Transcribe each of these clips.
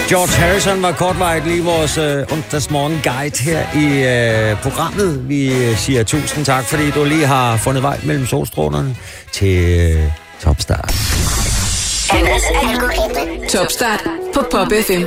George Harrison var kortvarigt lige vores onsdagsmorgen guide her i programmet. Vi siger tusind tak, fordi du lige har fundet vej mellem solstrålerne til Topstart. Annas algoritme. Topstart på Pop FM.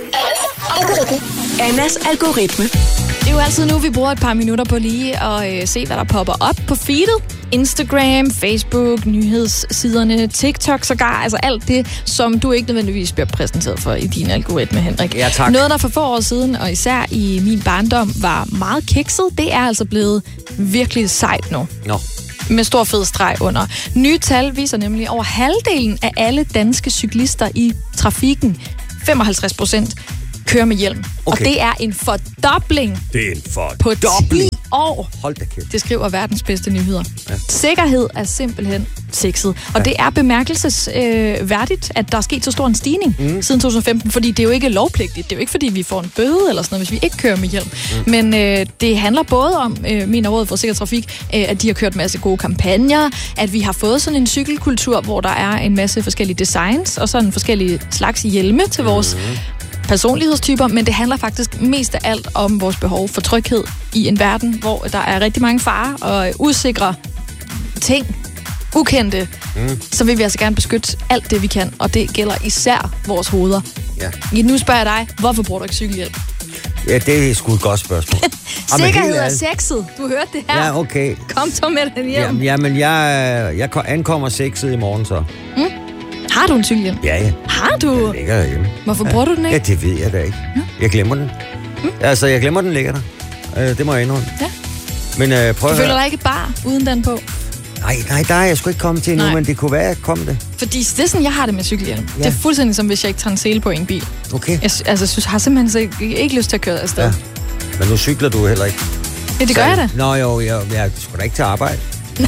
Annas algoritme. Det er jo altid nu, vi bruger et par minutter på lige at se, hvad der popper op på feedet. Instagram, Facebook, nyhedssiderne, TikTok sågar. Altså alt det, som du ikke nødvendigvis bliver præsenteret for i din algoritme, Henrik. Ja, tak. Noget, der for få år siden, og især i min barndom, var meget kikset, det er altså blevet virkelig sejt nu. Nå. Med stor fed streg under. Nye tal viser nemlig, at over halvdelen af alle danske cyklister i trafikken, 55%, kører med hjelm. Okay. Og det er en fordobling Det er en på 10 fordobling. år. Hold da kæft. Det skriver verdens bedste nyheder. Ja. Sikkerhed er simpelthen sexet. Og det er bemærkelsesværdigt, at der er sket så stor en stigning siden 2015, fordi det er jo ikke lovpligtigt. Det er jo ikke, fordi vi får en bøde eller sådan noget, hvis vi ikke kører med hjelm. Men det handler både om, mener Rådet for Sikker Trafik, at de har kørt en masse gode kampagner, at vi har fået sådan en cykelkultur, hvor der er en masse forskellige designs, og sådan forskellige slags hjelme til vores personlighedstyper, men det handler faktisk mest af alt om vores behov for tryghed i en verden, hvor der er rigtig mange farer og usikre ting, ukendte, så vil vi altså gerne beskytte alt det, vi kan, og det gælder især vores hoveder. Ja. Nu spørger jeg dig, hvorfor bruger du ikke cykelhjelm? Ja, det er sgu et godt spørgsmål. Sikkerhed er sexet. Du hørte det her. Ja, okay. Kom så med den hjem. Jamen, jeg ankommer 6 i morgen, så. Har du en cykelhjelm? Ja. Har du? Den ligger derhjemme. Hvorfor bruger du den ikke? Ja, det ved jeg da ikke. Jeg glemmer den. Altså, jeg glemmer den ligger der. Det må jeg indrømme. Ja. Men prøv Du at føler høre. dig ikke bare uden den på? Nej, der er jeg sgu ikke kommet til endnu, Nej. men det kunne være, at jeg kom det. Fordi det er sådan, jeg har det med cykelhjelm. Ja. Det er fuldstændig som, hvis jeg ikke tager en sele på i en bil. Okay. Har simpelthen ikke lyst til at køre afsted. Ja. Men nu cykler du heller ikke. Ja, det gør jeg da. Nå jo, jeg skulle da ikke til arbejde.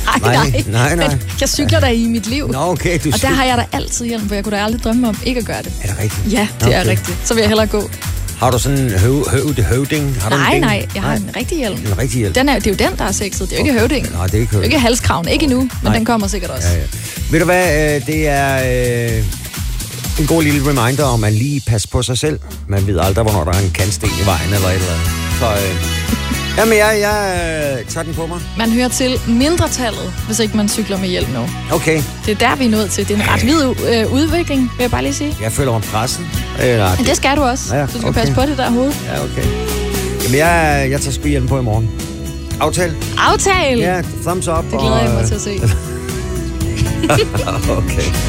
Nej. Men jeg cykler da i mit liv. Nå, okay, du Og der har jeg da altid hjelm, for jeg kunne da aldrig drømme om ikke at gøre det. Er det rigtigt? Ja, det er rigtigt. Så vil jeg hellere gå. Har du sådan en høvding? Har du en ding? Nej, jeg har en rigtig hjelm. En rigtig hjelm? Det er jo den, der er sexet. Det er jo ikke høvdingen. Nej, det er ikke Det er jo høvding. ikke halskraven. Ikke endnu, men Nej. den kommer sikkert også. Ja. Ved du hvad, det er en god lille reminder om at lige passe på sig selv. Man ved aldrig, hvornår der er en kantsten i vejen eller et eller andet. Så jamen, jeg tager den på mig. Man hører til mindretallet, hvis ikke man cykler med hjelm nu. Okay, Det er der, vi er nået til. Det er en ret vid udvikling, vil jeg bare lige sige. jeg føler mig presset. Men det skal du også. Ja, Du skal okay. passe på det der hoved. Ja, okay. Jamen, jeg tager sgu hjelm på i morgen. Aftale? Aftale! Ja, thumbs up. Det glæder jeg mig til at se. Okay.